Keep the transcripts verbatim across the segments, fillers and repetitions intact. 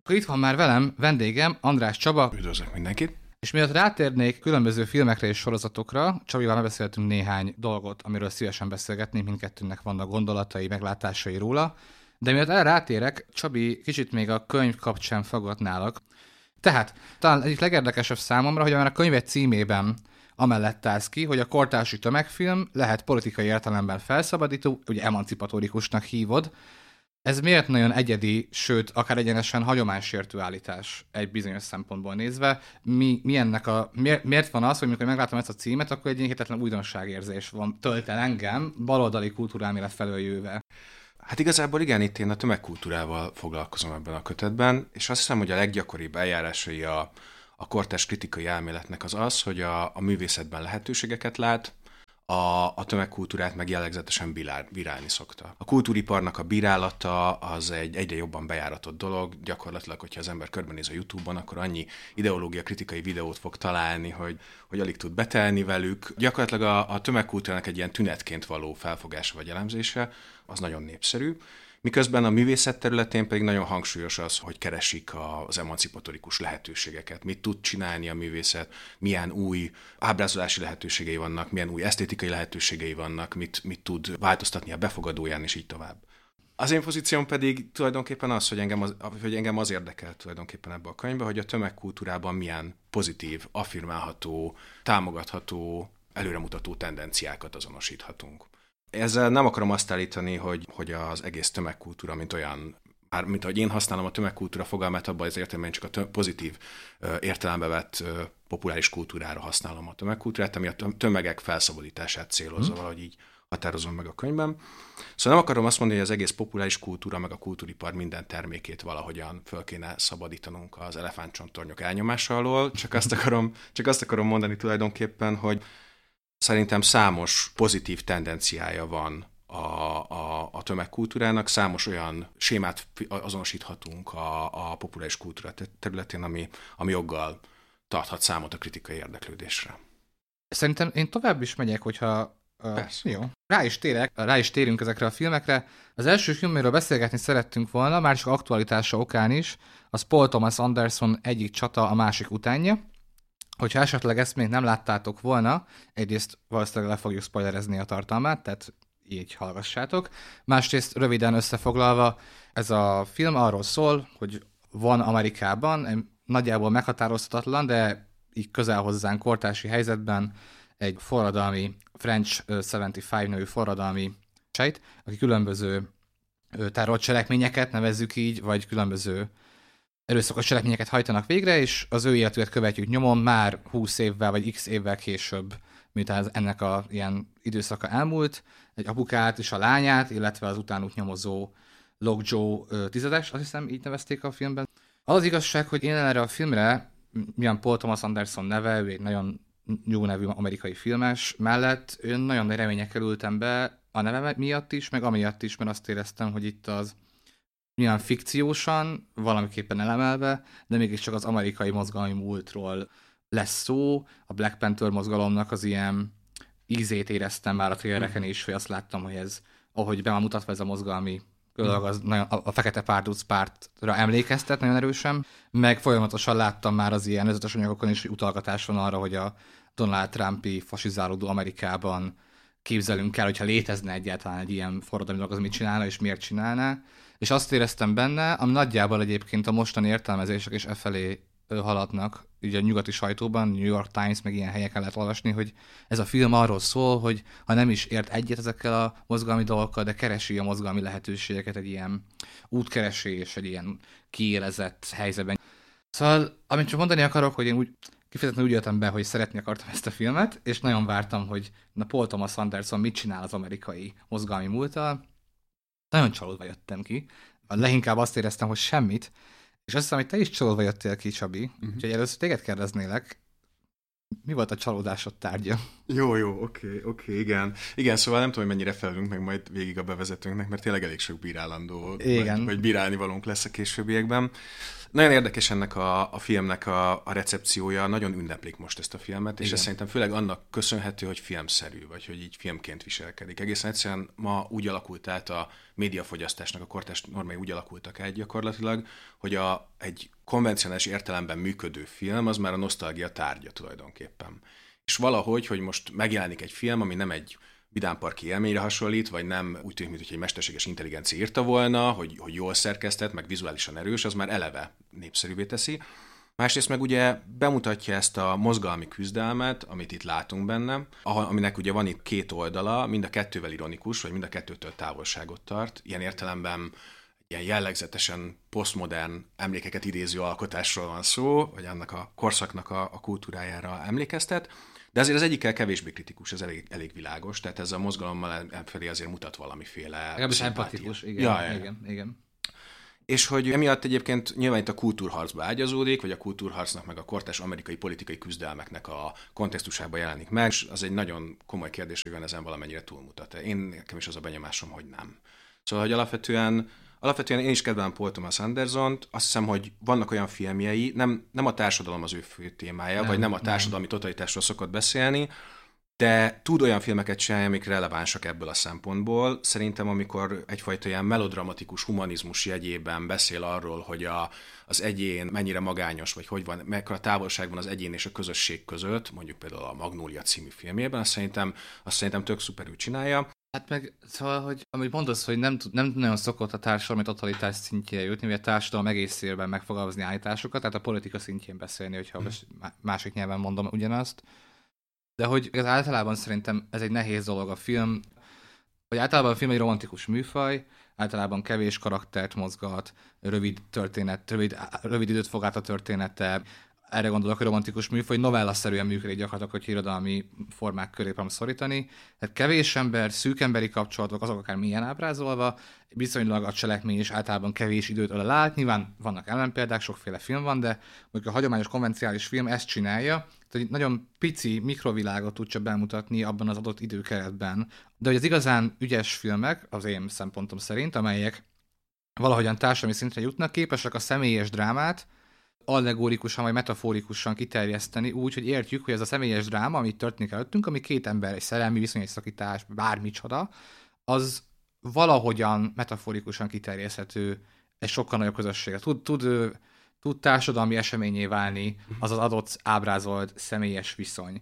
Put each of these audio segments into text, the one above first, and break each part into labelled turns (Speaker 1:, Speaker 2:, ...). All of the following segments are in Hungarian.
Speaker 1: Akkor itt van már velem vendégem, András Csaba.
Speaker 2: Üdvözlök mindenkit!
Speaker 1: És miatt rátérnék különböző filmekre és sorozatokra, Csabival megbeszéltünk néhány dolgot, amiről szívesen beszélgetnénk, mindkettőnek vannak gondolatai, meglátásai róla. De miatt erre rátérek, Csabi kicsit még a könyv kapcsán fogadnálak. Tehát, talán egyik legérdekesebb számomra, hogy már a könyve címében amellett állsz ki, hogy a kortársi tömegfilm lehet politikai értelemben felszabadító, ugye emancipatórikusnak hívod. Ez miért nagyon egyedi, sőt, akár egyenesen hagyománysértő állítás egy bizonyos szempontból nézve? Mi, mi ennek a, miért, miért van az, hogy amikor meglátom ezt a címet, akkor egy hihetetlen újdonságérzés van, tölt el engem, baloldali kultúrálmélet felől jöve?
Speaker 2: Hát igazából igen, itt én a tömegkultúrával foglalkozom ebben a kötetben, és azt hiszem, hogy a leggyakoribb eljárásai a, a kortárs kritikai elméletnek az az, hogy a, a művészetben lehetőségeket lát, a, a tömegkultúrát meg jellegzetesen bírál, bírálni szokta. A kultúriparnak a bírálata az egy egyre jobban bejáratott dolog, gyakorlatilag, hogyha az ember körbenéz a YouTube-on, akkor annyi ideológia kritikai videót fog találni, hogy, hogy alig tud betelni velük. Gyakorlatilag a, a tömegkultúrának egy ilyen tünetként való felfogása vagy elemzése, az nagyon népszerű. Miközben a művészet területén pedig nagyon hangsúlyos az, hogy keresik az emancipatorikus lehetőségeket. Mit tud csinálni a művészet, milyen új ábrázolási lehetőségei vannak, milyen új esztétikai lehetőségei vannak, mit, mit tud változtatni a befogadóján, és így tovább. Az én pozícióm pedig tulajdonképpen az, hogy engem az, hogy engem az érdekel tulajdonképpen ebbe a könyvbe, hogy a tömegkultúrában milyen pozitív, affirmálható, támogatható, előremutató tendenciákat azonosíthatunk. Ezzel nem akarom azt állítani, hogy, hogy az egész tömegkultúra, mint olyan, már mint ahogy én használom a tömegkultúra fogalmát, abban az értelemben csak a tö- pozitív értelembe vett populáris kultúrára használom a tömegkultúrát, ami a tömegek felszabadítását célozza, hmm. valahogy így határozom meg a könyvben. Szóval nem akarom azt mondani, hogy az egész populáris kultúra, meg a kultúripar minden termékét valahogyan föl kéne szabadítanunk az elefántcsontornyok elnyomása alól, csak azt akarom, csak azt akarom mondani tulajdonképpen, hogy szerintem számos pozitív tendenciája van a, a, a tömegkultúrának, számos olyan sémát azonosíthatunk a, a populáris kultúra területén, ami, ami joggal tarthat számot a kritikai érdeklődésre.
Speaker 1: Szerintem én tovább is megyek, hogyha... Uh, jó. Rá is térek, rá is térünk ezekre a filmekre. Az első film, amiről beszélgetni szerettünk volna, már csak aktualitása okán is, az Paul Thomas Anderson Egyik csata a másik utánja. Hogyha esetleg ezt még nem láttátok volna, egyrészt valószínűleg le fogjuk spoilerezni a tartalmát, tehát így hallgassátok. Másrészt röviden összefoglalva, ez a film arról szól, hogy van Amerikában, nagyjából meghatározhatatlan, de így közel hozzánk kortársi helyzetben egy forradalmi, French hetvenöt nevű forradalmi sejt, aki különböző terrorcselekményeket, nevezzük így, vagy különböző erőszakos cselekményeket hajtanak végre, és az ő életüket követjük nyomon már húsz évvel vagy x évvel később, miután ennek a ilyen időszaka elmúlt, egy apukát és a lányát, illetve az utánuk nyomozó Lok Joe tizedes, azt hiszem így nevezték a filmben. Az, az igazság, hogy én erre a filmre, milyen Paul Thomas Anderson neve, ő egy nagyon jó nevű amerikai filmes mellett, én nagyon nagy reményekkel ültem be a neve miatt is, meg amiatt is, mert azt éreztem, hogy itt az milyen fikciósan, valamiképpen elemelve, de mégiscsak az amerikai mozgalmi múltról lesz szó. A Black Panther mozgalomnak az ilyen ízét éreztem már a trailereken is, hogy azt láttam, hogy ez, ahogy be van mutatva ez a mozgalmi dolog, az nagyon, a, a Fekete Párduc pártra emlékeztet nagyon erősen, meg folyamatosan láttam már az ilyen előzetes anyagokon is, hogy utalgatás van arra, hogy a Donald Trumpi fasizálódó Amerikában képzelünk el, hogyha létezne egyáltalán egy ilyen forradalmi dolog, az mit csinálna és miért csinálná. És azt éreztem benne, ami nagyjából egyébként a mostani értelmezések is e felé haladnak, ugye a nyugati sajtóban, New York Times, meg ilyen helyeken lehet olvasni, hogy ez a film arról szól, hogy ha nem is ért egyet ezekkel a mozgalmi dolgokkal, de keresi a mozgalmi lehetőségeket egy ilyen útkeresés, egy ilyen kiélezett helyzetben. Szóval, amit csak mondani akarok, hogy én úgy kifejezetten úgy jöttem be, hogy szeretni akartam ezt a filmet, és nagyon vártam, hogy na Paul Thomas Anderson mit csinál az amerikai mozgalmi múlttal. Nagyon csalódva jöttem ki. Leginkább azt éreztem, hogy semmit. És azt hiszem, hogy te is csalódva jöttél ki, Csabi. Uh-huh. Úgyhogy először téged kérdeznélek, mi volt a csalódásod tárgya?
Speaker 2: Jó, jó, oké, okay, oké, okay, igen. Igen, szóval nem tudom, hogy mennyire felülünk meg majd végig a bevezetőnknek, mert tényleg elég sok bírálandó, vagy, vagy bírálni valónk lesz a későbbiekben. Nagyon érdekes ennek a, a filmnek a, a recepciója, nagyon ünneplik most ezt a filmet, és
Speaker 1: Igen.
Speaker 2: ez szerintem főleg annak köszönhető, hogy filmszerű, vagy hogy így filmként viselkedik. Egészen egyszerűen ma úgy alakult át a médiafogyasztásnak, a kortárs normái úgy alakultak át gyakorlatilag, hogy a, egy konvencionális értelemben működő film az már a nosztalgia tárgya tulajdonképpen. És valahogy, hogy most megjelenik egy film, ami nem egy vidámparki élményre hasonlít, vagy nem úgy tűnik, mintha egy mesterséges intelligencia írta volna, hogy, hogy jól szerkesztett, meg vizuálisan erős, az már eleve népszerűvé teszi. Másrészt meg ugye bemutatja ezt a mozgalmi küzdelmet, amit itt látunk benne, aminek ugye van itt két oldala, mind a kettővel ironikus, vagy mind a kettőtől távolságot tart. Ilyen értelemben ilyen jellegzetesen posztmodern emlékeket idéző alkotásról van szó, vagy annak a korszaknak a, a kultúrájára emlékeztet. De azért az egyikkel kevésbé kritikus, ez elég, elég világos, tehát ez a mozgalommal elfelé azért mutat valamiféle...
Speaker 1: Legalábbis empatikus, igen,
Speaker 2: ja, ja.
Speaker 1: igen, igen.
Speaker 2: És hogy emiatt egyébként nyilván itt a kultúrharcba ágyazódik, vagy a kultúrharcnak meg a kortárs amerikai politikai küzdelmeknek a kontextusában jelenik meg, és az egy nagyon komoly kérdés, hogy van ezen valamennyire túlmutat. Én nekem is az a benyomásom, hogy nem. Szóval, hogy alapvetően Alapvetően én is kedvelem Paul Thomas Andersont, azt hiszem, hogy vannak olyan filmjei, nem, nem a társadalom az ő fő témája, nem, vagy nem a társadalmi nem. totalitásról szokott beszélni, de tud olyan filmeket csinálni, amik relevánsak ebből a szempontból. Szerintem, amikor egyfajta ilyen melodramatikus humanizmus jegyében beszél arról, hogy a, az egyén mennyire magányos, vagy hogy van, mekkora távolság van az egyén és a közösség között, mondjuk például a Magnólia című filmjében, azt szerintem, azt szerintem tök szuperül csinálja.
Speaker 1: Hát meg, szóval, hogy amit mondasz, hogy nem, nem nagyon szokott a társadalmi totalitás szintjére jutni, vagy a társadalom egészében megfogalmazni állításokat, tehát a politika szintjén beszélni, hogyha hmm. másik nyelven mondom ugyanazt. De hogy ez általában szerintem ez egy nehéz dolog a film, hogy általában a film egy romantikus műfaj, általában kevés karaktert mozgat, rövid történet, rövid, rövid időt fog át a története. Erre gondolok, hogy romantikus műfaj novellaszerűen működik gyakorlatilag, hogy irodalmi formák köré próbálom szorítani. Tehát kevés ember, szűk emberi kapcsolatok, azok akár milyen ábrázolva, viszonylag a cselekmény is általában kevés időt öl át. Nyilván vannak ellenpéldák, sokféle film van, de mondjuk a hagyományos konvenciális film ezt csinálja, tehát egy nagyon pici mikrovilágot tud csak bemutatni abban az adott időkeretben. De hogy az igazán ügyes filmek, az én szempontom szerint, amelyek valahogyan társadalmi szintre jutnak, képesek a személyes drámát allegorikusan vagy metaforikusan kiterjeszteni úgy, hogy értjük, hogy ez a személyes dráma, amit történik előttünk, ami két ember, egy szerelmi viszony, egy szakítás, bármicsoda, az valahogyan metaforikusan kiterjeszthető egy sokkal nagyobb közösségre. Tud, tud, tud társadalmi eseményé válni az az adott ábrázolt személyes viszony.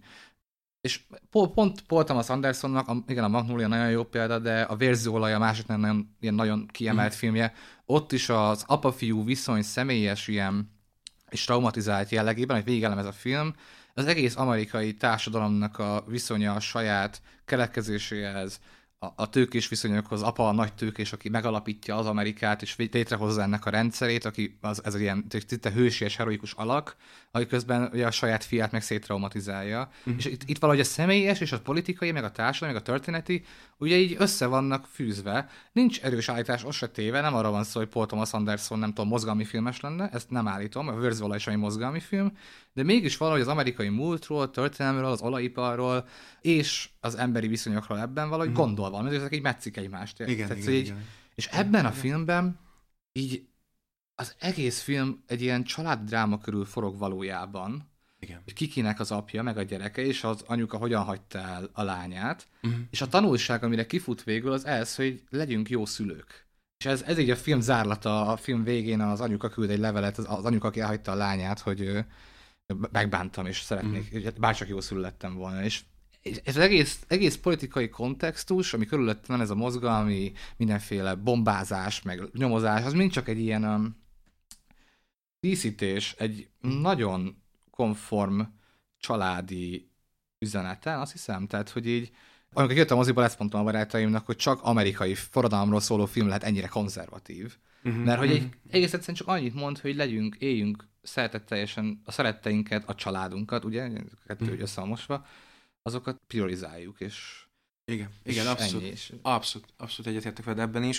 Speaker 1: És pont Paul Thomas Andersonnak, a, igen, a Magnólia nagyon jó példa, de a Vérzőolaj a másik nagyon, ilyen nagyon kiemelt mm. filmje, ott is az apa-fiú viszony személyes ilyen és traumatizált jellegében, hogy végelemez a film, az egész amerikai társadalomnak a viszonya a saját keletkezéséhez, a, a tőkés viszonyokhoz, apa a nagy tőkés, aki megalapítja az Amerikát, és létrehozza ennek a rendszerét, aki az, ez egy ilyen szinte hősies, heroikus alak, aki közben ugye a saját fiát meg széttraumatizálja. Mm. És itt, itt valahogy a személyes, és a politikai, meg a társadalmi, meg a történeti, ugye így össze vannak fűzve. Nincs erős állítás, az se téve, nem arra van szó, hogy Paul Thomas Anderson, nem tudom, mozgalmi filmes lenne, ezt nem állítom, a Vérzőolaj is egy mozgalmi film, de mégis valahogy az amerikai múltról, történelmről, az olajiparról, és az emberi viszonyokról ebben valahogy mm. gondol van, mert ezek így metszik egymást.
Speaker 2: Igen, igen,
Speaker 1: így,
Speaker 2: igen.
Speaker 1: És ebben a filmben így az egész film egy ilyen családdráma körül forog valójában,
Speaker 2: igen.
Speaker 1: hogy kikinek az apja, meg a gyereke, és az anyuka hogyan hagyta el a lányát,
Speaker 2: uh-huh.
Speaker 1: és a tanulság, amire kifut végül, az ez, hogy legyünk jó szülők. És ez, ez így a film zárlata, a film végén az anyuka küld egy levelet, az, az anyuka, aki elhagyta a lányát, hogy ő, megbántam, és szeretnék, uh-huh. bárcsak jó szülő lettem volna, és ez az egész, egész politikai kontextus, ami körülöttem van, ez a mozgalmi, mindenféle bombázás, meg nyomozás, az mind csak egy ilyen um, díszítés, egy nagyon konform családi üzeneten, azt hiszem. Tehát, hogy így, amikor jöttem moziból, ezt mondtam a barátaimnak, hogy csak amerikai forradalomról szóló film lehet ennyire konzervatív. Uh-huh, Mert hogy egy, egész egyszerűen csak annyit mond, hogy legyünk, éljünk szeretetteljesen a szeretteinket, a családunkat, ugye, kettő uh-huh. összehamosva, azokat priorizáljuk, és
Speaker 2: igen, igen,
Speaker 1: és
Speaker 2: abszolút,
Speaker 1: ennyi, és...
Speaker 2: abszolút, abszolút egyetértek veled ebben is.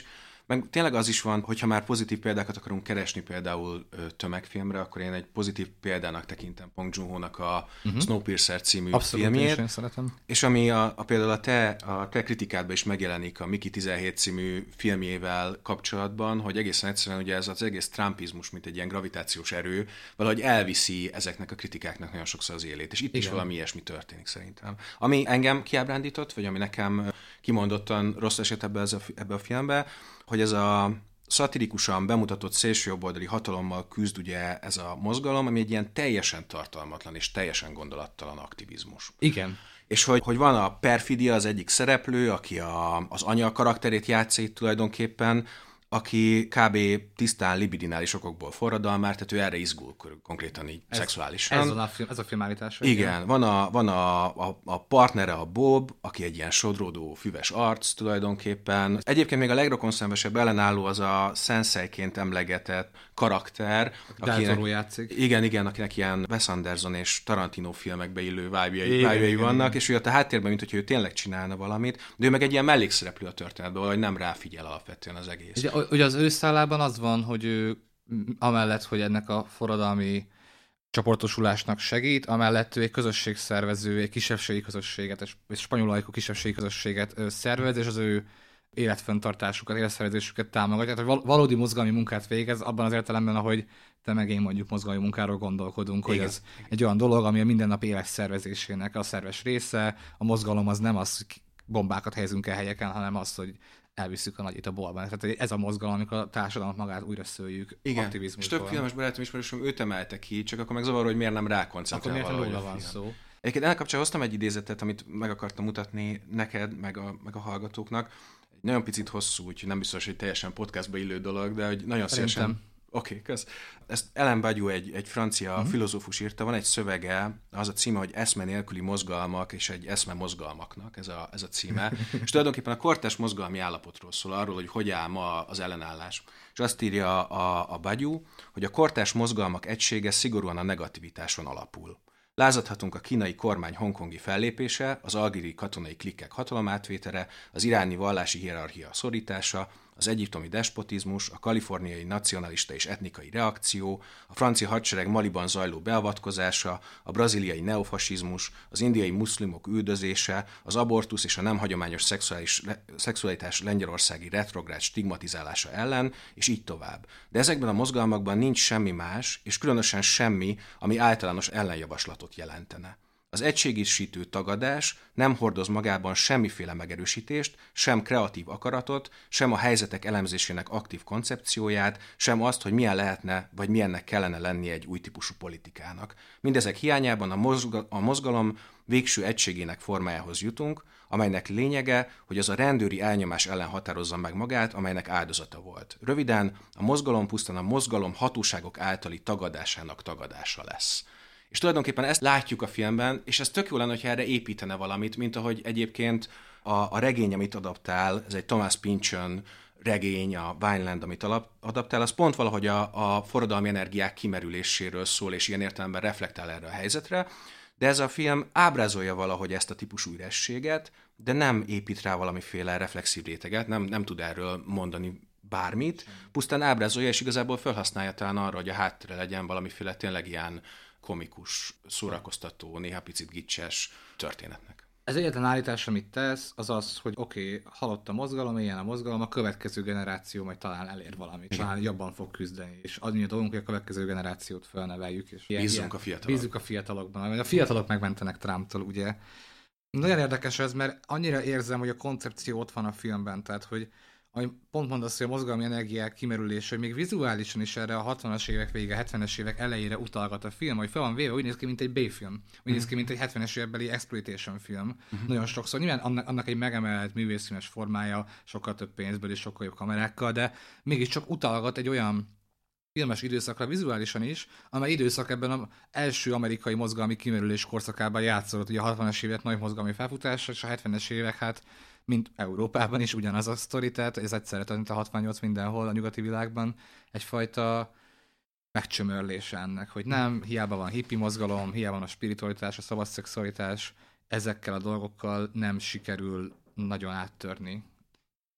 Speaker 2: Meg tényleg az is van, hogyha már pozitív példákat akarunk keresni például tömegfilmre, akkor én egy pozitív példának tekintem Bong Joon-ho-nak a uh-huh. Snowpiercer című
Speaker 1: Abszolút,
Speaker 2: filmjét.
Speaker 1: Én szeretem.
Speaker 2: És ami a, a például a te, a te kritikádban is megjelenik a Mickey tizenhét című filmjével kapcsolatban, hogy egészen egyszerűen ugye ez az egész trumpizmus, mint egy ilyen gravitációs erő, valahogy elviszi ezeknek a kritikáknak nagyon sokszor az élét. És itt Igen. is valami ilyesmi történik szerintem. Ami engem kiábrándított, vagy ami nekem kimondottan rossz eset ebbe, a, ebbe a filmbe, hogy ez a szatirikusan bemutatott szélsőjobboldali hatalommal küzd ugye ez a mozgalom, ami egy ilyen teljesen tartalmatlan és teljesen gondolattalan aktivizmus.
Speaker 1: Igen.
Speaker 2: És hogy, hogy van a perfidia, az egyik szereplő, aki a, az anya karakterét játszik tulajdonképpen, aki kb. Tisztán libidinális okokból forradalmár, tehát ő erre izgul konkrétan így ez, szexuálisan.
Speaker 1: Ez a film, ez a film állítása.
Speaker 2: Igen, igen. van, a, van a, a, a partnere, a Bob, aki egy ilyen sodródó, füves arc tulajdonképpen. Egyébként még a legrokonszenvesebb ellenálló az a Senseiként emlegetett karakter.
Speaker 1: Akinek, játszik.
Speaker 2: Igen, igen, akinek ilyen Wes Anderson és Tarantino filmekbe illő vibe-jai vannak, és ő ott a háttérben, mint hogyha ő tényleg csinálna valamit, de ő meg egy ilyen mellékszereplő a történetben, hogy nem ráfigyel alapvetően az egész.
Speaker 1: Ugye, ugye az ő szállában az van, hogy ő amellett, hogy ennek a forradalmi csoportosulásnak segít, amellett ő egy közösségszervező, egy kisebbségi közösséget, egy spanyolajkú kisebbségi közösséget szervez, és az ő életfenntartásukat, életszervezésüket támogatja. Tehát valódi mozgalmi munkát végez, abban az értelemben, ahogy te meg én mondjuk mozgalmi munkáról gondolkodunk, igen, hogy ez igen. egy olyan dolog, ami a mindennapi élet szervezésének a szerves része. A mozgalom az nem az, hogy bombákat helyezünk el helyeken, hanem az, hogy elviszük a nagyit a bolban. Tehát ez a mozgalom, amikor a társadalmat magát újra szőjük.
Speaker 2: Igen, és több filmes barátom ismerősöm őt emelte ki, csak akkor meg zavar, hogy miért nem rákoncentrál valahogy a
Speaker 1: van szó.
Speaker 2: Egyébként ennek kapcsán hoztam egy idézetet, amit meg akartam mutatni neked, meg a, meg a hallgatóknak. Egy nagyon picit hosszú, úgyhogy nem biztos, hogy teljesen podcastba illő dolog, de hogy nagyon szívesen... Oké, okay, kösz. Ezt Ellen Badiou, egy, egy francia uh-huh. filozófus írta, van egy szövege, az a címe, hogy Eszme nélküli mozgalmak és egy eszme mozgalmaknak, ez a, ez a címe. És tulajdonképpen a kortárs mozgalmi állapotról szól, arról, hogy hogy áll ma az ellenállás. És azt írja a, a Badiou, hogy a kortárs mozgalmak egysége szigorúan a negativitáson alapul. Lázadhatunk a kínai kormány hongkongi fellépése, az algéri katonai klikkek hatalomátvétele, az iráni vallási hierarchia szorítása, az egyiptomi despotizmus, a kaliforniai nacionalista és etnikai reakció, a francia hadsereg Maliban zajló beavatkozása, a braziliai neofasizmus, az indiai muszlimok üldözése, az abortusz és a nem hagyományos szexuális, szexualitás lengyelországi retrográd stigmatizálása ellen, és így tovább. De ezekben a mozgalmakban nincs semmi más, és különösen semmi, ami általános ellenjavaslatot jelentene. Az egységesítő tagadás nem hordoz magában semmiféle megerősítést, sem kreatív akaratot, sem a helyzetek elemzésének aktív koncepcióját, sem azt, hogy milyen lehetne, vagy milyennek kellene lennie egy új típusú politikának. Mindezek hiányában a, mozga- a mozgalom végső egységének formájához jutunk, amelynek lényege, hogy az a rendőri elnyomás ellen határozza meg magát, amelynek áldozata volt. Röviden, a mozgalom pusztán a mozgalom hatóságok általi tagadásának tagadása lesz. És tulajdonképpen ezt látjuk a filmben, és ez tök jó lenne, hogyha erre építene valamit, mint ahogy egyébként a, a regény, amit adaptál, ez egy Thomas Pynchon regény, a Vineland, amit alap, adaptál, az pont valahogy a, a forradalmi energiák kimerüléséről szól, és ilyen értelemben reflektál erre a helyzetre, de ez a film ábrázolja valahogy ezt a típusú ürességet, de nem épít rá valamiféle reflexív réteget, nem, nem tud erről mondani bármit, pusztán ábrázolja, és igazából felhasználja talán arra, hogy a háttere legyen valamiféle tényleg ilyen komikus, szórakoztató, néha picit gicses történetnek.
Speaker 1: Ez egyetlen állítás, amit tesz, az az, hogy oké, okay, halott a mozgalom, ilyen a mozgalom, a következő generáció majd talán elér valamit, talán jobban fog küzdeni, és annyi a dolgunk, hogy a következő generációt felneveljük. És
Speaker 2: ilyen, bízzunk ilyen, a fiatalok.
Speaker 1: Bízzunk a fiatalokban, a fiatalok megmentenek Trumptól, ugye. Nagyon érdekes ez, mert annyira érzem, hogy a koncepció ott van a filmben, tehát hogy ahogy pont mondasz, hogy a mozgalmi energiák kimerülése, hogy még vizuálisan is erre a hatvanas évek vége, hetvenes évek elejére utalgat a film, hogy fel van véve, úgy néz ki, mint egy B-film. Úgy uh-huh. néz ki, mint egy hetvenes évekbeli exploitation film. Uh-huh. Nagyon sokszor. Nyilván annak, annak egy megemelt művészfilmes formája, sokkal több pénzből és sokkal jobb kamerákkal, de mégiscsak utalgat egy olyan filmes időszakra vizuálisan is, amely időszak ebben az első amerikai mozgalmi kimerülés korszakában játszódott. Ugye a hatvanas évek nagy mozgalmi felfutása, és a hetvenes évek, hát mint Európában is ugyanaz a sztori, tehát ez egyszerre, mint a hatvannyolc mindenhol a nyugati világban, egyfajta megcsömörlése ennek, hogy nem, hiába van hippi mozgalom, hiába van a spiritualitás, a szabad szexualitás, ezekkel a dolgokkal nem sikerül nagyon áttörni a,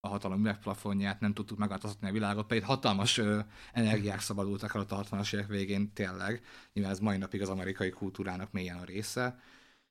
Speaker 1: a hatalom üvegplafonját, nem tudtuk megváltoztatni a világot, pedig hatalmas ö, energiák szabadultak el a hatvanas évek végén tényleg. Nyilván ez mai napig az amerikai kultúrának mélyen a része.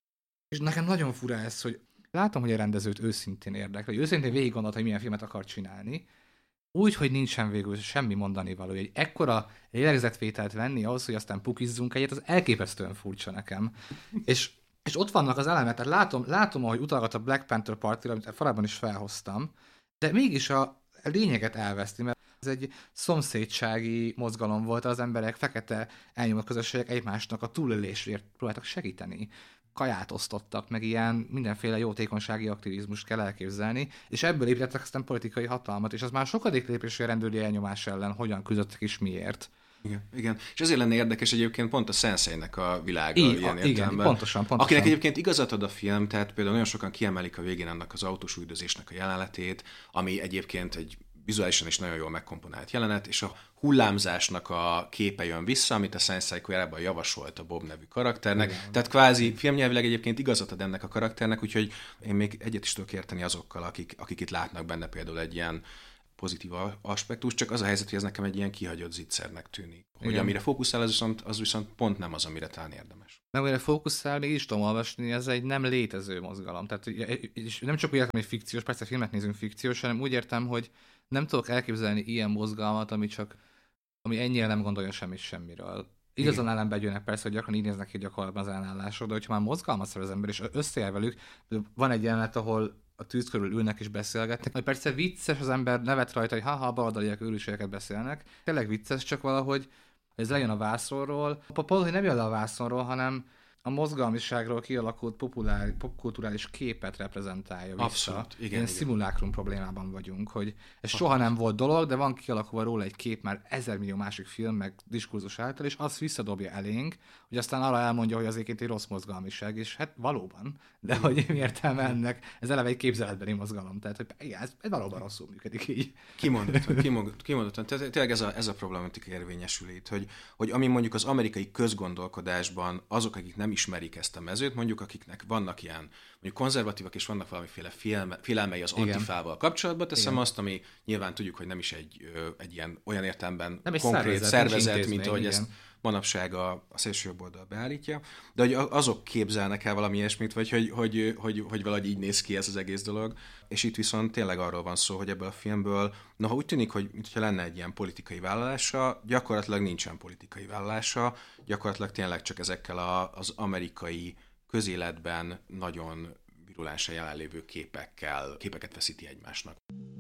Speaker 1: És nekem nagyon fura ez, hogy látom, hogy a rendezőt őszintén érdekli, hogy őszintén végig gondolta, hogy milyen filmet akar csinálni, úgy, hogy nincsen végül semmi mondani való. Egy ekkora lélegzetvételt venni ahhoz, hogy aztán pukizzunk egyet, az elképesztően furcsa nekem. és, és ott vannak az elemek, tehát látom, látom, ahogy utalgat a Black Panther Party-ra, amit falában is felhoztam, de mégis a lényeget elveszti, mert ez egy szomszédsági mozgalom volt, az emberek, fekete elnyomott közösségek egymásnak a túlélésért próbáltak segíteni. Kaját osztottak, meg ilyen mindenféle jótékonysági aktivizmust kell elképzelni, és ebből építettek aztán politikai hatalmat, és az már sokadik lépés, hogy a rendőri elnyomás ellen hogyan küzdöttek és miért.
Speaker 2: Igen, igen. És ezért lenne érdekes egyébként pont a Senseinek a világa
Speaker 1: I,
Speaker 2: ilyen
Speaker 1: a, igen, pontosan, pontosan.
Speaker 2: Akinek egyébként igazat ad a film, tehát például nagyon sokan kiemelik a végén annak az autós üldözésnek a jelenetét, ami egyébként egy vizuálisan is nagyon jól megkomponált jelenet, és a hullámzásnak a képe jön vissza, amit a Sensei korábban javasolt a Bob nevű karakternek. Igen. Tehát kvázi filmnyelvileg egyébként igazat ad ennek a karakternek, úgyhogy én még egyet is tudok érteni azokkal, akik, akik itt látnak benne például egy ilyen pozitív aspektus, csak az a helyzet, hogy ez nekem egy ilyen kihagyott zicsernek tűnik. Hogy igen. Amire fókuszál, az viszont, az viszont pont nem az, amire talán érdemes.
Speaker 1: Nem, amire fókuszál, még is tudom olvasni, ez egy nem létező mozgalom. Tehát és nem csak úgy értem, hogy fikciós, persze filmet nézünk fikciós, hanem úgy értem, hogy nem tudok elképzelni ilyen mozgalmat, ami csak ami ennyire nem gondolja semmit semmiről. Igazán ellenbe jönnek persze, hogy gyakran így néznek ki gyakorlatban az ellenállások, de hogyha már mozgalmat szervez az ember, és összejel velük, van egy jelenet, ahol a tűz körül ülnek és beszélgetnek, hogy persze vicces, az ember nevet rajta, hogy ha-ha, baloldaliak őrülségeket beszélnek. Tényleg vicces, csak valahogy ez lejön a vászonról. A pont, nem jön le a vászonról, hanem a mozgalmiságról kialakult populár, popkulturális képet reprezentálja vissza.
Speaker 2: Abszolút, igen.
Speaker 1: Ilyen
Speaker 2: igen.
Speaker 1: szimulákrum problémában vagyunk, hogy ez soha nem volt dolog, de van kialakulva róla egy kép már ezer millió másik film, meg diskurzus által, és azt visszadobja elénk, hogy aztán arra elmondja, hogy azért egy rossz mozgalmiság, és hát valóban, de igen. Hogy mi értelme ennek, ez eleve egy képzeletbeni mozgalom, tehát hogy igen, ez, ez valóban rosszul működik így.
Speaker 2: Kimondottan, kimondottan, kimondottan. Tehát tényleg ez a, ez a problematika érvényesül itt, hogy, hogy ami mondjuk az amerikai közgondolkodásban azok, akik nem ismerik ezt a mezőt, mondjuk akiknek vannak ilyen, mondjuk konzervatívak, és vannak valamiféle félme, félelmei az igen. antifával kapcsolatban, teszem igen. azt, ami nyilván tudjuk, hogy nem is egy, egy ilyen olyan értelemben nem konkrét szervezet, szervezet intézmény, mint ahogy igen. ezt manapság a, a szélső jobb oldal beállítja, de hogy azok képzelnek el valami ilyesmit, vagy hogy, hogy, hogy, hogy valahogy így néz ki ez az egész dolog. És itt viszont tényleg arról van szó, hogy ebből a filmből, noha úgy tűnik, hogy mintha lenne egy ilyen politikai vállalása, gyakorlatilag nincsen politikai vállalása, gyakorlatilag tényleg csak ezekkel a, az amerikai közéletben nagyon virulánsan jelenlévő képekkel, képeket veszíti egymásnak.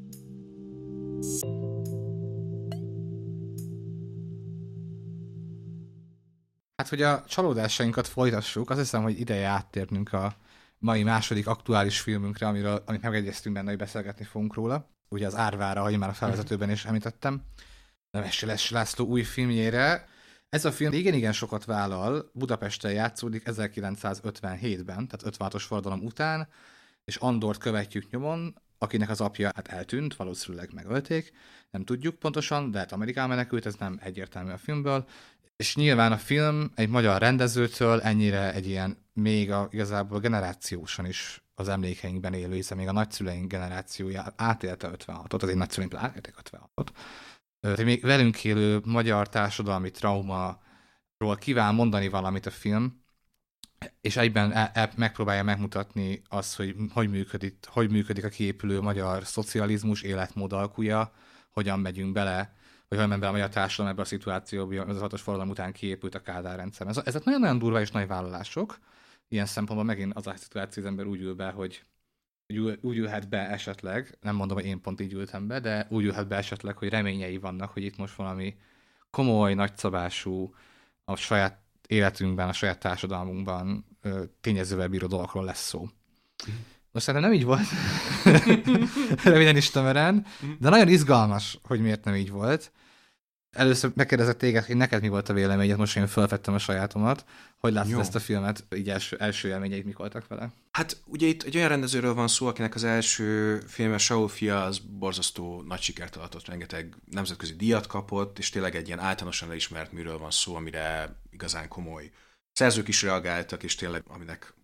Speaker 1: Hát, hogy a csalódásainkat folytassuk, azt hiszem, hogy ideje áttérnünk a mai második aktuális filmünkre, amiről, amit megegyeztünk benne, hogy beszélgetni fogunk róla. Ugye az Árvára, ahogy már a felvezetőben is említettem. Nemes László új filmjére. Ez a film igen-igen sokat vállal, Budapesten játszódik ezerkilencszázötvenhétben, tehát ötvenhatos forradalom után, és Andort követjük nyomon, akinek az apja hát eltűnt, valószínűleg megölték, nem tudjuk pontosan, de hát Amerikában menekült, ez nem egyértelmű a filmből. És nyilván a film egy magyar rendezőtől ennyire egy ilyen még a, igazából generációsan is az emlékeinkben élő, hiszen még a nagyszüleink generációja átélte ötvenhatot, az én nagyszüleink átélték ötvenhatot. Tehát még velünk élő magyar társadalmi traumáról kíván mondani valamit a film, és egyben e- e- megpróbálja megmutatni azt, hogy hogy működik, hogy működik a kiépülő magyar szocializmus életmód alkúja, hogyan megyünk bele, hogy hogyan ment be a magyar társadalom ebbe a szituációba, az hatos forradalom után kiépült a Kádár rendszer. Ez, ezek nagyon-nagyon durva és nagy vállalások. Ilyen szempontból megint az a szituáció, az ember úgy ül be, hogy úgy, úgy ülhet be esetleg, nem mondom, hogy én pont így ültem be, de úgy ülhet be esetleg, hogy reményei vannak, hogy itt most valami komoly, nagyszabású, a saját életünkben, a saját társadalmunkban tényezővel bíró dolgokról lesz szó. Most szerintem nem így volt, röviden is tömören, de nagyon izgalmas, hogy miért nem így volt. Először megkérdezek téged, hogy neked mi volt a véleményed, most én felvettem a sajátomat. Hogy látod ezt a filmet? Így első, első élményeid mik voltak vele?
Speaker 2: Hát ugye itt egy olyan rendezőről van szó, akinek az első filme, Saul fia, az borzasztó nagy sikert adott, rengeteg nemzetközi díjat kapott, és tényleg egy ilyen általánosan elismert műről van szó, amire igazán komoly szerzők is reagáltak, és tényleg aminek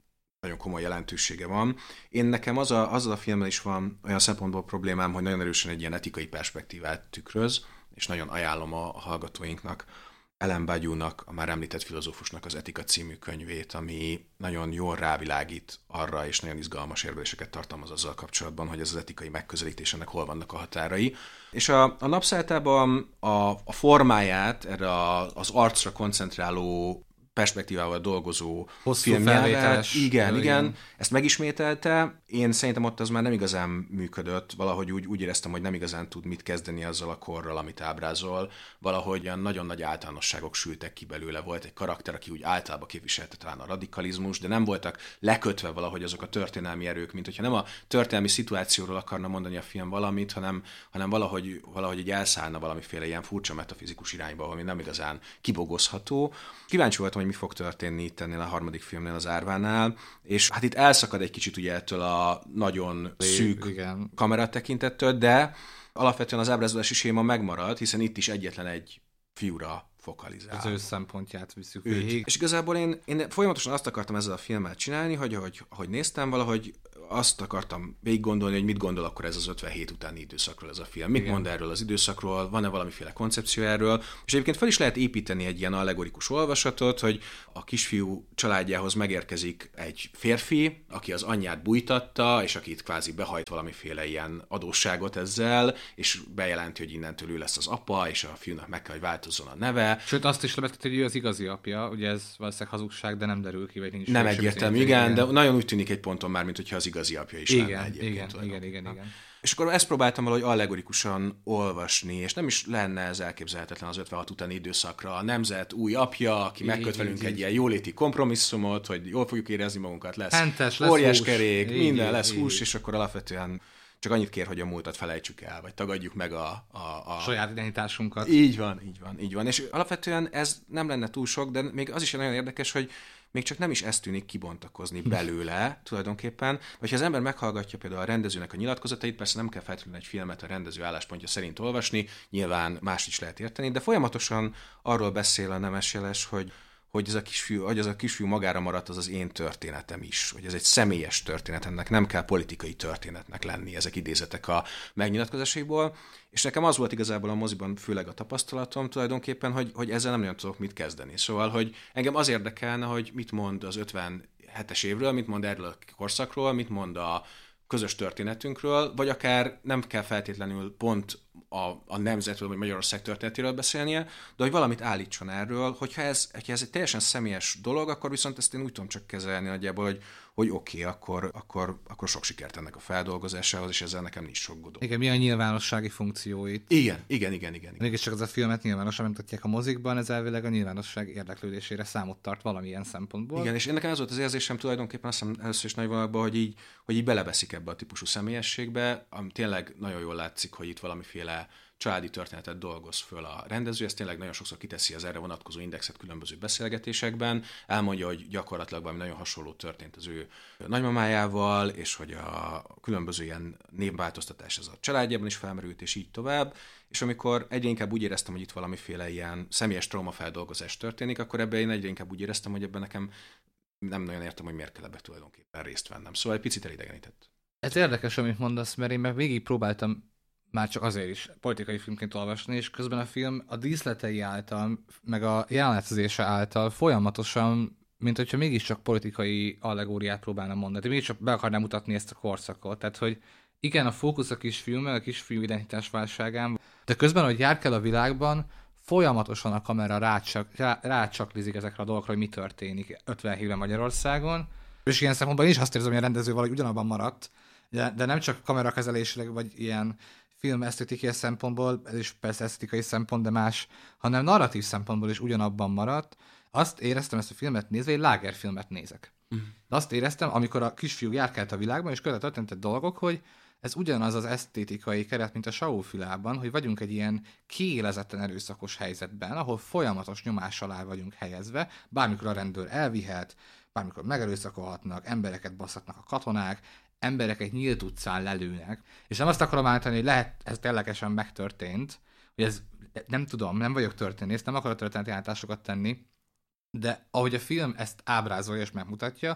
Speaker 2: nagyon komoly jelentősége van. Én nekem az a, azzal a filmmel is van olyan szempontból problémám, hogy nagyon erősen egy ilyen etikai perspektívát tükröz, és nagyon ajánlom a hallgatóinknak Ellen Badiounak, a már említett filozófusnak az Etika című könyvét, ami nagyon jól rávilágít arra, és nagyon izgalmas érveléseket tartalmaz azzal kapcsolatban, hogy ez az etikai megközelítés, ennek hol vannak a határai. És a, a napszálltában a, a formáját erre a, az arcra koncentráló perspektívával dolgozó filmnyelvet. Igen, igen, ezt megismételte. Én szerintem ott az már nem igazán működött, valahogy úgy, úgy éreztem, hogy nem igazán tud mit kezdeni azzal a korral, amit ábrázol. Valahogy olyan nagyon nagy általánosságok sültek ki belőle. Volt egy karakter, aki úgy általában képviselte talán a radikalizmus, de nem voltak lekötve valahogy azok a történelmi erők, mint hogyha nem a történelmi szituációról akarna mondani a film valamit, hanem, hanem valahogy, valahogy így elszállna valamiféle ilyen furcsa metafizikus irányba, ami nem igazán kibogozható. Kíváncsi voltam, hogy mi fog történni itt ennél a harmadik filmnél, az Árvánál, és hát itt elszakad egy kicsit ugye ettől a nagyon szűk
Speaker 1: igen.
Speaker 2: kameratekintettől, de alapvetően az ábrázolási séma megmarad, hiszen itt is egyetlen egy fiúra fokalizál.
Speaker 1: Az ő szempontját visszük végig.
Speaker 2: És igazából én, én folyamatosan azt akartam ezzel a filmmel csinálni, hogy ahogy, ahogy néztem, valahogy azt akartam végig gondolni, hogy mit gondol akkor ez az ötvenhét utáni időszakról ez a film. Mit Igen. mond erről az időszakról, van-e valamiféle koncepció erről, és egyébként fel is lehet építeni egy ilyen allegorikus olvasatot, hogy a kisfiú családjához megérkezik egy férfi, aki az anyját bújtatta, és akit kvázi behajt valamiféle ilyen adósságot ezzel, és bejelenti, hogy innentől ő lesz az apa, és a fiúnak meg kell, hogy változzon a neve.
Speaker 1: Sőt, azt is levetett, hogy ő az igazi apja, ugye ez valószínűleg hazugság, de nem derül ki, vagy nincs.
Speaker 2: Nem egyértelmű, igen, igen, de nagyon úgy tűnik egy ponton már, mint hogyha az igazi apja is
Speaker 1: igen,
Speaker 2: lenne egyébként.
Speaker 1: Igen, igen, igen, igen.
Speaker 2: És akkor ezt próbáltam valahogy allegorikusan olvasni, és nem is lenne ez elképzelhetetlen az ötvenhat utáni időszakra. A nemzet új apja, aki megköt velünk egy ilyen jóléti kompromisszumot, hogy jól fogjuk érezni magunkat, lesz
Speaker 1: Hentes, lesz
Speaker 2: óriás
Speaker 1: hús.
Speaker 2: kerék,
Speaker 1: így,
Speaker 2: minden
Speaker 1: így,
Speaker 2: lesz
Speaker 1: így.
Speaker 2: hús, és akkor alapvetően csak annyit kér, hogy a múltat felejtsük el, vagy tagadjuk meg a... a, a...
Speaker 1: saját identitásunkat.
Speaker 2: Így van, így van, így van. És alapvetően ez nem lenne túl sok, de még az is nagyon érdekes, hogy még csak nem is ezt tűnik kibontakozni belőle tulajdonképpen, vagy ha az ember meghallgatja például a rendezőnek a nyilatkozatait, persze nem kell feltétlenül egy filmet a rendező álláspontja szerint olvasni, nyilván más is lehet érteni, de folyamatosan arról beszél a Nemes Jeles, hogy hogy ez a kisfiú, hogy ez a kisfiú magára maradt, az az én történetem is, hogy ez egy személyes történet, ennek nem kell politikai történetnek lenni, ezek idézetek a megnyilatkozásaiból, és nekem az volt igazából a moziban főleg a tapasztalatom tulajdonképpen, hogy, hogy ezzel nem nagyon tudok mit kezdeni. Szóval, hogy engem az érdekelne, hogy mit mond az ötvenhetes évről, mit mond erről a korszakról, mit mond a közös történetünkről, vagy akár nem kell feltétlenül pont a, a nemzetről, vagy Magyarország történetéről beszélnie, de hogy valamit állítson erről, hogyha ez, hogyha ez egy teljesen személyes dolog, akkor viszont ezt én úgy tudom csak kezelni nagyjából, hogy, hogy oké, okay, akkor, akkor, akkor sok sikert ennek a feldolgozásához, és ezzel nekem nincs sok godó.
Speaker 1: Igen, mi a nyilvánossági funkcióit?
Speaker 2: Igen, igen, igen, igen.
Speaker 1: Mégis csak az a filmet nyilvánosan bemutatják a mozikban, ez elvileg a nyilvánosság érdeklődésére számot tart valamilyen szempontból.
Speaker 2: Igen, és nekem ez volt az érzésem tulajdonképpen azt hiszem először is nagy vonalban, hogy így, hogy így beleveszik ebbe a típusú személyességbe, ami tényleg nagyon jól látszik, hogy itt valamiféle családi történetet dolgoz föl a rendező, ez tényleg nagyon sokszor kiteszi az erre vonatkozó indexet különböző beszélgetésekben, elmondja, hogy gyakorlatilag valami nagyon hasonló történt az ő nagymamájával, és hogy a különböző ilyen névváltoztatás ez a családjában is felmerült, és így tovább, és amikor egyre inkább úgy éreztem, hogy itt valamiféle ilyen személyes traumafeldolgozás történik, akkor ebben én egyre inkább úgy éreztem, hogy ebben nekem nem nagyon értem, hogy miért kell ebbe tulajdonképpen részt vennem. Szóval egy picit elidegenített.
Speaker 1: Ez érdekes, amit mondasz, mert én meg végig próbáltam már csak azért is politikai filmként olvasni, és közben a film a díszletei által, meg a jelenetezése által folyamatosan, mint hogyha mégiscsak politikai allegóriát próbálna mondani. Mégiscsak be akarnám mutatni ezt a korszakot. Tehát, hogy igen, a fókusz a kisfiú, meg a kisfiú identitásválságán, de közben, hogy járkál a világban, folyamatosan a kamera rácsak, rá, rácsaklizik ezekre a dolgokra, hogy mi történik ötvenhétben Magyarországon. És ilyen szempontból én is azt érzem, hogy a rendező valahogy ugyanabban maradt, de, de nem csak kamerakezelésileg, vagy ilyen film esztetikai szempontból, ez is persze esztetikai szempont, de más, hanem narratív szempontból is ugyanabban maradt. Azt éreztem ezt a filmet nézve, egy lágerfilmet nézek. Mm. De azt éreztem, amikor a kisfiú járkált a világban, és közben történtek dolgok, hogy ez ugyanaz az esztétikai keret, mint a Saul-filában, hogy vagyunk egy ilyen kiélezetten erőszakos helyzetben, ahol folyamatos nyomás alá vagyunk helyezve, bármikor a rendőr elvihet, bármikor megerőszakolhatnak, embereket baszhatnak a katonák, emberek egy nyílt utcán lelőnek, és nem azt akarom állítani, hogy lehet, ez ténylegesen megtörtént, hogy ez, nem tudom, nem vagyok történész, nem akarok történeti állításokat tenni, de ahogy a film ezt ábrázolja és megmutatja,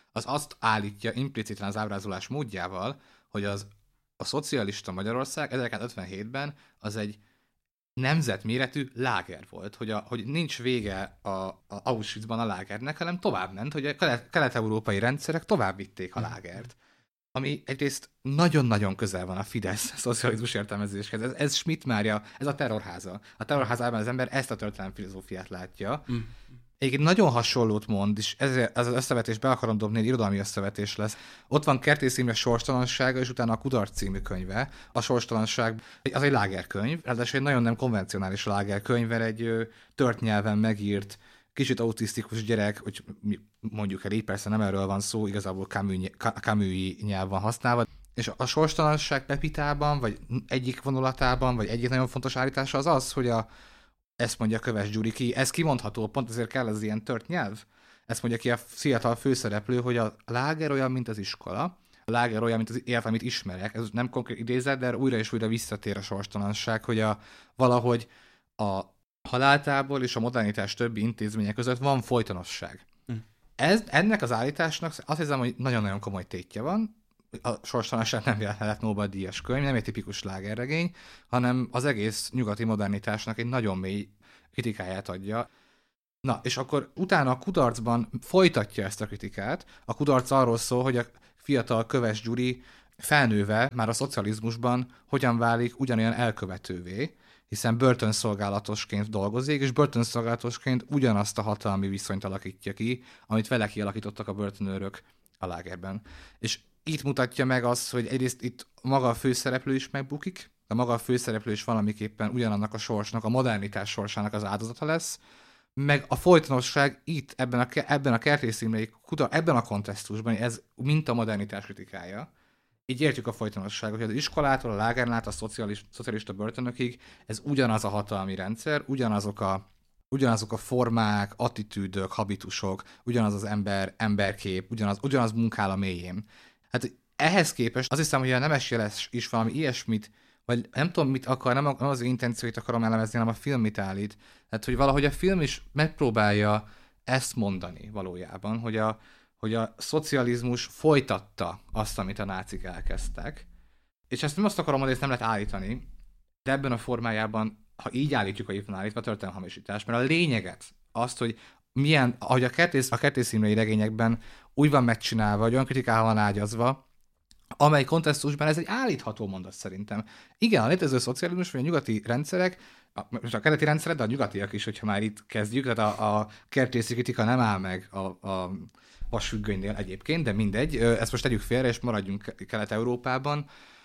Speaker 1: az azt állítja impliciten az ábrázolás módjával, hogy az a szocialista Magyarország ezerkilencszázötvenhétben az egy nemzetméretű láger volt, hogy, a, hogy nincs vége a, a Auschwitzban a lágernek, hanem tovább ment, hogy a kelet-európai rendszerek tovább vitték a lágert. Ami egyrészt nagyon-nagyon közel van a Fidesz szocializmus értelmezéshez. Ez, ez Schmidt Mária, ez a terrorháza. A terrorházában az ember ezt a történelmi filozófiát látja. Mm. Egyébként nagyon hasonlót mond, és ezért ez az összevetés be akarom dobni, egy irodalmi összevetés lesz. Ott van Kertész Imre Sorstalansága, és utána a Kudarc című könyve. A Sorstalanság az egy lágerkönyv, ráadásul egy nagyon nem konvencionális lágerkönyv, mert egy tört nyelven megírt, kicsit autisztikus gyerek, hogy mondjuk el így, persze nem erről van szó, igazából Camus-i nyelv van használva, és a sorstalanság pepitában, vagy egyik vonulatában, vagy egyik nagyon fontos állítása az az, hogy a, ezt mondja Köves Gyuri ki, ez kimondható, pont ezért kell az ilyen tört nyelv, ezt mondja ki a fiatal főszereplő, hogy a láger olyan, mint az iskola, a láger olyan, mint az élet, amit ismerek, ez nem konkrét idézet, de újra és újra visszatér a sorstalanság, hogy a, valahogy a haláltábor és a modernitás többi intézmények között van folytonosság. Hm. Ez, ennek az állításnak azt hiszem, hogy nagyon-nagyon komoly tétje van. A sorstalanság nem lett Nobel-díjas könyv, nem egy tipikus lágerregény, hanem az egész nyugati modernitásnak egy nagyon mély kritikáját adja. Na, és akkor utána a Kudarcban folytatja ezt a kritikát. A Kudarc arról szól, hogy a fiatal Köves Gyuri felnőve már a szocializmusban hogyan válik ugyanolyan elkövetővé, hiszen börtönszolgálatosként dolgozik, és börtönszolgálatosként ugyanazt a hatalmi viszonyt alakítja ki, amit vele kialakítottak a börtönőrök a lágerben. És itt mutatja meg azt, hogy egyrészt itt maga a főszereplő is megbukik, de maga a főszereplő is valamiképpen ugyanannak a sorsnak, a modernitás sorsának az áldozata lesz, meg a folytonosság itt, ebben a, ebben a Kertész Imrei, ebben a kontextusban, ez mint a modernitás kritikája. Így értjük a folytonosságot, hogy az iskolától, a lágern át a szocialista börtönökig ez ugyanaz a hatalmi rendszer, ugyanazok a, ugyanazok a formák, attitűdök, habitusok, ugyanaz az ember, emberkép, ugyanaz, ugyanaz munkál a mélyén. Hát ehhez képest azt hiszem, hogy a Nemes Jeles is valami ilyesmit, vagy nem tudom, mit akar, nem az intencióit akarom elemezni, hanem a film mit állít. Tehát, hogy valahogy a film is megpróbálja ezt mondani valójában, hogy a hogy a szocializmus folytatta azt, amit a nácik elkezdtek. És ezt nem azt akarom mondani, hogy ezt nem lehet állítani, de ebben a formájában, ha így állítjuk, hogy itt van állítva, történelmi hamisítás, mert a lényeget, azt, hogy milyen, ahogy a Kertész, a Kertész Imrei regényekben úgy van megcsinálva, hogy olyan kritikával van ágyazva, amely kontextusban ez egy állítható mondat szerintem. Igen, a létező szocializmus, vagy a nyugati rendszerek, most a keleti rendszerek, de a nyugatiak is, hogyha már itt kezdjük, tehát a, a kertészi kritika nem áll meg a, a vasfüggönynél egyébként, de mindegy, ezt most tegyük félre, és maradjunk Kelet-Európában.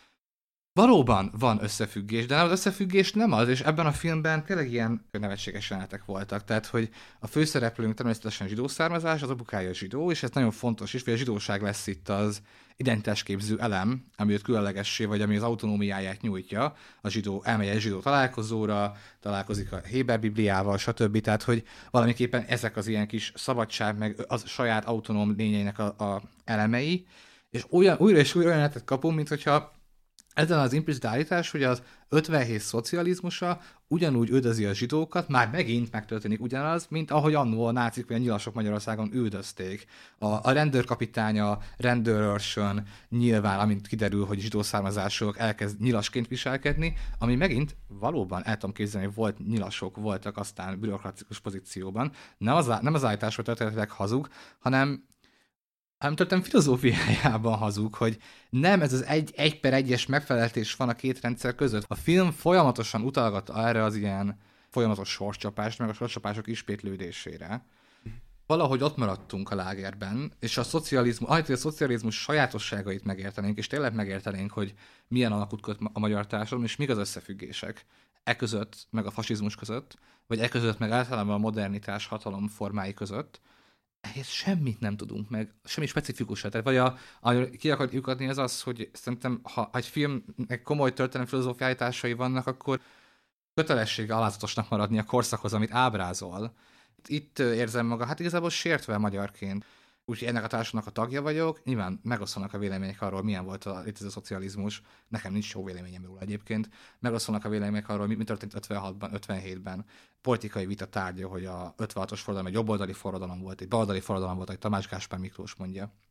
Speaker 1: Valóban van összefüggés, de nem az összefüggés nem az, és ebben a filmben tényleg ilyen nevetséges jelenetek voltak. Tehát, hogy a főszereplőnk természetesen zsidó származás, az apukája zsidó, és ez nagyon fontos is, hogy a zsidóság lesz itt az identitásképző elem, ami őt különlegessé, vagy ami az autonómiáját nyújtja. A zsidó elmegy egy zsidó találkozóra, találkozik a Héber Bibliával, stb. Tehát, hogy valamiképpen ezek az ilyen kis szabadság, meg az saját autonóm lényeinek a, a elemei, és olyan, újra és újra olyan kapunk, mint hogyha ezen az implicit állítás, hogy az ötvenhét szocializmusa ugyanúgy üldözi a zsidókat, már megint megtörténik ugyanaz, mint ahogy annó a nácik vagy a nyilasok Magyarországon üldözték. A, a rendőrkapitánya rendőrőrsön nyilván, amint kiderül, hogy zsidó származások, elkezd nyilasként viselkedni, ami megint valóban el tudom képzelni, hogy volt nyilasok, voltak aztán bürokratikus pozícióban. Nem az, nem az állítás, hogy történetileg hazug, hanem hanem történet filozófiájában hazug, hogy nem ez az egy, egy per egyes megfelelés van a két rendszer között. A film folyamatosan utalgat erre az ilyen folyamatos sorscsapást, meg a sorscsapások ismétlődésére. Valahogy ott maradtunk a lágerben, és a szocializmus, ahelyett, hogy a szocializmus sajátosságait megértenénk, és tényleg megértenénk, hogy milyen alakút köt a magyar társadalom, és mik az összefüggések e között, meg a fasizmus között, vagy e között, meg általában a modernitás hatalom formái között, ehhez semmit nem tudunk meg, semmi specifikusat. Tehát vagy a, a, ki akarjuk adni az az, hogy szerintem, ha egy filmnek komoly történelmi filozófiai állításai vannak, akkor kötelessége alázatosnak maradni a korszakhoz, amit ábrázol. Itt érzem maga, hát igazából sértve magyarként. Úgyhogy ennek a társadalomnak a tagja vagyok, nyilván megosztanak a vélemények arról, milyen volt a létező szocializmus, nekem nincs jó véleményem róla egyébként, megosztanak a vélemények arról, mi, mi történt ötvenhatban, ötvenhétben, politikai vita tárgya, hogy a ötvenhatos forradalom egy jobboldali forradalom volt, egy baloldali forradalom volt, ahogy Tamás Gáspár Miklós mondja.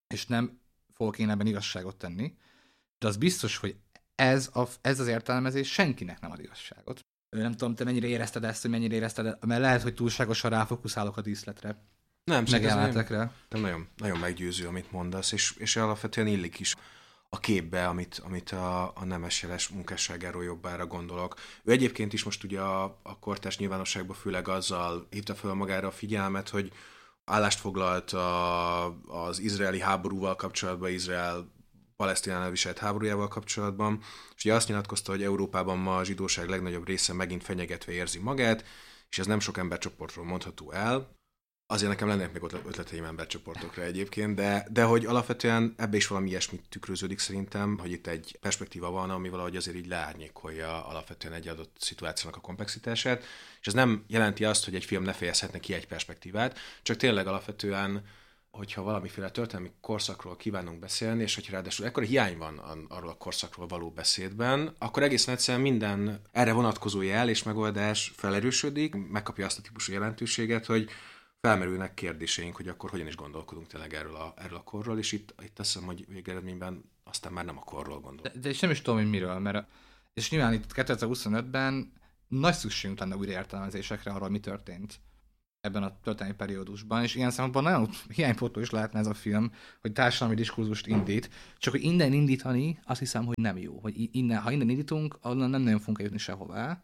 Speaker 1: és nem fogok én ebben igazságot tenni, de az biztos, hogy ez, a, ez az értelmezés senkinek nem ad igazságot. Nem tudom, te mennyire érezted ezt, hogy mennyire érezted, mert lehet, hogy túlságosan ráfokuszálok a díszletre.
Speaker 2: Nem,
Speaker 1: megjelenetekre.
Speaker 2: Nem nagyon, nagyon meggyőző, amit mondasz, és, és alapvetően illik is a képbe, amit, amit a, a Nemes Jeles munkásságáról jobbára gondolok. Ő egyébként is most ugye a, a kortárs nyilvánosságban főleg azzal hívta fel magára a figyelmet, hogy állást foglalt a, az izraeli háborúval kapcsolatban, Izrael Palesztinánál viselt háborújával kapcsolatban, és ugye azt nyilatkozta, hogy Európában ma a zsidóság legnagyobb része megint fenyegetve érzi magát, és ez nem sok embercsoportról mondható el. Azért nekem lennének még ötleteim embercsoportokra egyébként, de, de hogy alapvetően ebbe is valami ilyesmit tükröződik szerintem, hogy itt egy perspektíva van, ami valahogy azért így leárnyékolja alapvetően egy adott szituációnak a komplexitását, és ez nem jelenti azt, hogy egy film ne fejezhetne ki egy perspektívát, csak tényleg alapvetően, hogyha valamiféle történelmi korszakról kívánunk beszélni, és hogyha ráadásul ekkora hiány van arról a korszakról való beszédben, akkor egészen egyszerűen minden erre vonatkozó jel és megoldás felerősödik, megkapja azt a típusú jelentőséget, hogy felmerülnek kérdéseink, hogy akkor hogyan is gondolkodunk tényleg erről a, erről a korról, és itt, itt azt hiszem, hogy végeredményben aztán már nem a korról gondol.
Speaker 1: De, de és nem is tudom, hogy miről, mert és nyilván itt kétezer-huszonötben nagy szükségünk lenne újraértelmezésekre arról, mi történt ebben a történelmi periódusban, és ilyen szempontból nagyon hiánypótló is lehetne ez a film, hogy társadalmi diskurzust indít, csak hogy innen indítani, azt hiszem, hogy nem jó. Hogy innen, ha innen indítunk, onnan nem nagyon fogunk jutni sehová.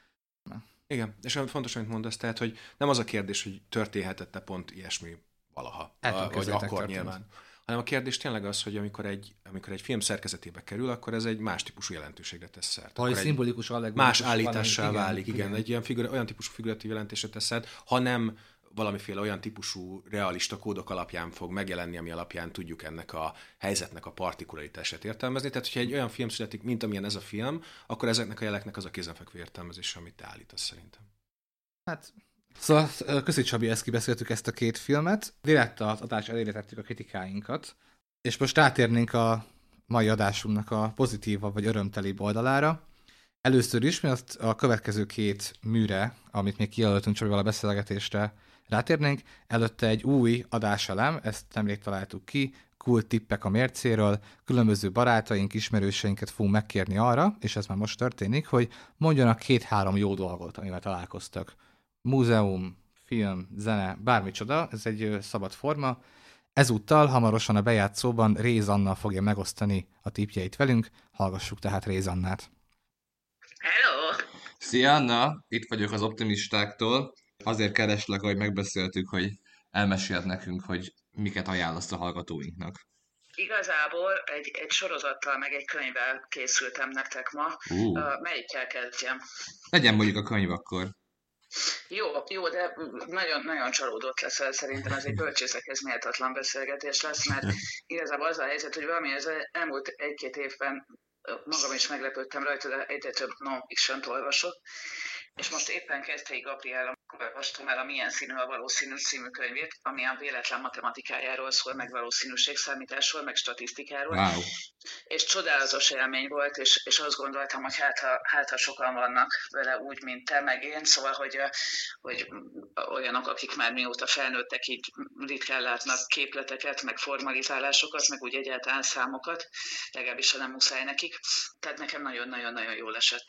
Speaker 2: Igen, és olyan fontos, amit mondasz, tehát, hogy nem az a kérdés, hogy történhetett-e pont ilyesmi valaha, a, vagy akkor történt. Nyilván, hanem a kérdés tényleg az, hogy amikor egy, amikor egy film szerkezetébe kerül, akkor ez egy más típusú jelentőségre tesz szert.
Speaker 1: Vagy szimbolikus,
Speaker 2: más állítással válik, igen, igen, egy ilyen figura, olyan típusú figuratív jelentésre tesz szert, ha nem valamiféle olyan típusú realista kódok alapján fog megjelenni, ami alapján tudjuk ennek a helyzetnek a partikularitását értelmezni. Tehát, hogyha egy olyan film születik, mint amilyen ez a film, akkor ezeknek a jeleknek az a kézenfekvő értelmezése, amit te állítasz szerintem.
Speaker 1: Hát, szóval köszi Csabi, ezt kibeszéltük ezt a két filmet. Direkt az adás elére tettük a kritikáinkat, és most rátérnénk a mai adásunknak a pozitívabb vagy örömtelibb oldalára. Először is, mi azt a következő két műre, amit még kijelöltünk Csabival a beszélgetésre, rátérnénk. Előtte egy új adáselem, ezt nemrég találtuk ki, cool tippek a mércéről, különböző barátaink, ismerőseinket fogunk megkérni arra, és ez már most történik, hogy mondjanak két-három jó dolgot, amivel találkoztak. Múzeum, film, zene, bármicsoda, ez egy szabad forma. Ezúttal hamarosan a bejátszóban Réz Anna fogja megosztani a tippjeit velünk, hallgassuk tehát Réz Annát.
Speaker 3: Hello!
Speaker 1: Szia Anna, itt vagyok az optimistáktól. Azért kereslek, hogy megbeszéltük, hogy elmesélt nekünk, hogy miket ajánlasz a hallgatóinknak.
Speaker 3: Igazából egy, egy sorozattal, meg egy könyvvel készültem nektek ma. Uh. Uh, melyikkel kezdjem?
Speaker 1: Legyen mondjuk a könyv akkor.
Speaker 3: Jó, jó, de nagyon, nagyon csalódott leszel, szerintem ez egy bölcsészekhez méltatlan beszélgetés lesz, mert igazából az a helyzet, hogy valami az elmúlt egy-két évben magam is meglepődtem rajta, de egyre több non-fiction-t olvasok. És most éppen Keszthelyi Gabriella olvastam el a Milyen színű a valószínű című könyvét, ami a véletlen matematikájáról szól, meg valószínűségszámításról, meg statisztikáról.
Speaker 1: Wow.
Speaker 3: És csodálatos élmény volt, és, és azt gondoltam, hogy hát ha, hát ha sokan vannak vele úgy, mint te, meg én, szóval, hogy, hogy olyanok, akik már mióta felnőttek, így ritkán látnak képleteket, meg formalizálásokat, meg úgy egyáltalán számokat, legalábbis ha nem muszáj nekik. Tehát nekem nagyon-nagyon-nagyon jól esett.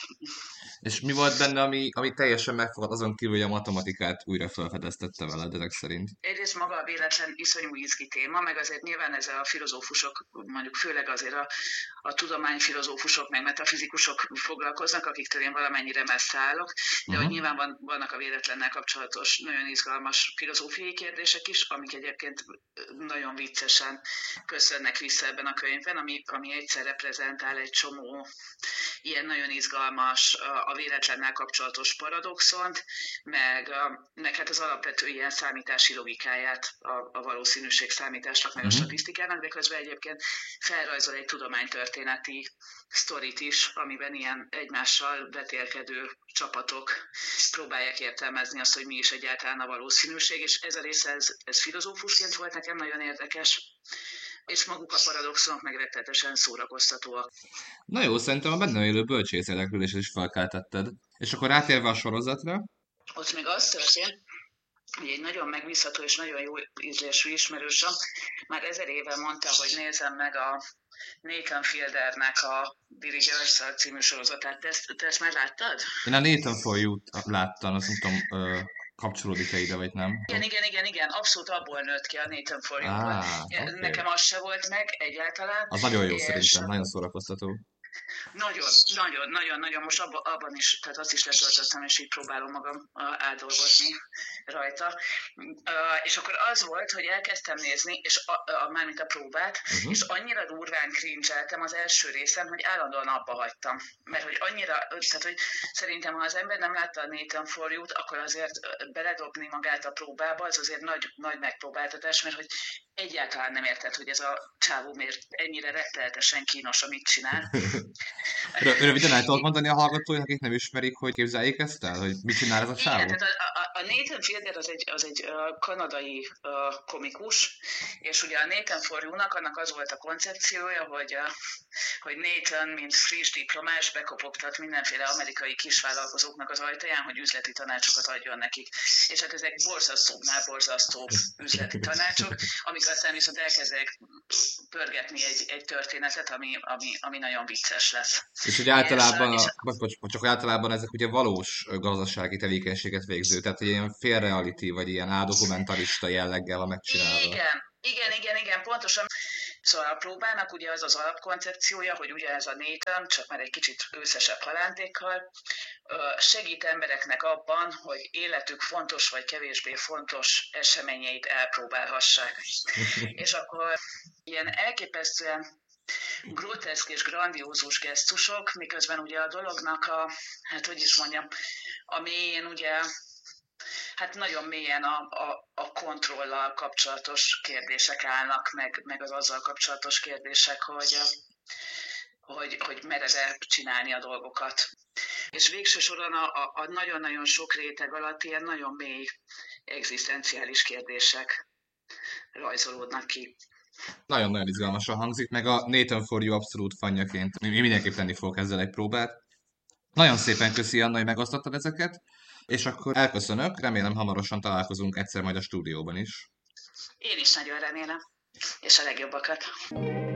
Speaker 1: És mi volt benne, ami, ami teljesen megfogad azon kívül, hogy a matematikát újra felfedeztette veled ezek szerint?
Speaker 3: Egyrészt maga a véletlen iszonyú izgi téma, meg azért nyilván ezzel a filozófusok, mondjuk főleg azért a, a tudományfilozófusok, meg metafizikusok foglalkoznak, akiktől én valamennyire messze állok, de uh-huh. hogy nyilván van, vannak a véletlennel kapcsolatos nagyon izgalmas filozófiai kérdések is, amik egyébként nagyon viccesen köszönnek vissza ebben a könyvben, ami, ami egyszer reprezentál egy csomó ilyen nagyon izgalmas a, a véletlennel kapcsolatos paradoxont, meg, meg hát az alapvető ilyen számítási logikáját a, a valószínűség számításnak, meg a uh-huh. statisztikának, de közben egyébként felrajzol egy tudománytörténeti sztorit is, amiben ilyen egymással vetélkedő csapatok próbálják értelmezni azt, hogy mi is egyáltalán a valószínűség, és ez a része, ez, ez filozófusként volt nekem nagyon érdekes, és maguk a paradoxonok meg rettenetesen szórakoztatóak.
Speaker 1: Na jó, szerintem a benne élő bölcsész érdeklődést is felkeltetted. És akkor rátérve a sorozatra?
Speaker 3: Ott még az történt, egy nagyon megbízható és nagyon jó ízlésű ismerősöm már ezer éve mondta, hogy nézem meg a Nathan Fieldernek a Billy Girls című sorozatát. Te ezt, te ezt már láttad?
Speaker 1: Én a Nathan For You-t láttam, azt nem tudom, ö, kapcsolódik-e ide, vagy nem?
Speaker 3: Igen, igen, igen, igen, abszolút abból nőtt ki a Nathan For You-ból.
Speaker 1: Ah, okay.
Speaker 3: Nekem az se volt meg egyáltalán.
Speaker 1: Az nagyon jó
Speaker 3: és...
Speaker 1: szerintem, nagyon szórakoztató.
Speaker 3: Nagyon, nagyon, nagyon, nagyon, most abba, abban is, tehát azt is letöltöttem, és így próbálom magam átdolgozni rajta. Uh, és akkor az volt, hogy elkezdtem nézni, és a, a, mármint a próbát, uh-huh. és annyira durván cringe-eltem az első részen, hogy állandóan abba hagytam. Mert hogy annyira, tehát hogy szerintem, ha az ember nem látta a Nathan For You-t, akkor azért beledobni magát a próbába, az azért nagy, nagy megpróbáltatás, mert hogy egyáltalán nem érted, hogy ez a csávó miért ennyire rettenetesen kínos, amit csinál.
Speaker 1: Röviden el tudod mondani a hallgatóinak, akik nem ismerik, hogy képzeljék ezt el, hogy mit csinál ez a csávó?
Speaker 3: Igen, tehát a, a, a Nathan Fielder az egy, az egy uh, kanadai uh, komikus, és ugye a Nathan For You-nak annak az volt a koncepciója, hogy, uh, hogy Nathan, mint friss diplomás, bekopogtat mindenféle amerikai kisvállalkozóknak az ajtaján, hogy üzleti tanácsokat adjon nekik. És hát ezek borzasztóbbnál borzasztóbb üzleti tanácsok, amik aztán viszont elkezdek pörgetni egy, egy történetet, ami, ami, ami nagyon vicces lesz.
Speaker 1: És hogy általában, és, a, bocs, bocs, csak általában ezek ugye valós gazdasági tevékenységet végző, tehát ilyen félreality, vagy ilyen áldokumentalista jelleggel van megcsinálva.
Speaker 3: Igen, igen, igen, igen, pontosan. Szóval a próbának ugye az az alapkoncepciója, hogy ugye ez a Nathan, csak már egy kicsit őszesebb halántékkal, segít embereknek abban, hogy életük fontos vagy kevésbé fontos eseményeit elpróbálhassák. És akkor ilyen elképesztően groteszk és grandiózus gesztusok, miközben ugye a dolognak a, hát hogy is mondjam, a mélyén ugye, hát nagyon mélyen a, a, a kontrollal kapcsolatos kérdések állnak, meg, meg az azzal kapcsolatos kérdések, hogy, hogy, hogy mered-e csinálni a dolgokat. És végső soron a, a, a nagyon-nagyon sok réteg alatt ilyen nagyon mély egzisztenciális kérdések rajzolódnak ki.
Speaker 1: Nagyon-nagyon izgalmasan hangzik, meg a Nathan For You abszolút fanjaként. Én mindenképp tenni fogok ezzel egy próbát. Nagyon szépen köszi, Anna, hogy megosztottad ezeket, és akkor elköszönök, remélem hamarosan találkozunk egyszer majd a stúdióban is.
Speaker 3: Én is nagyon remélem, és a legjobbakat.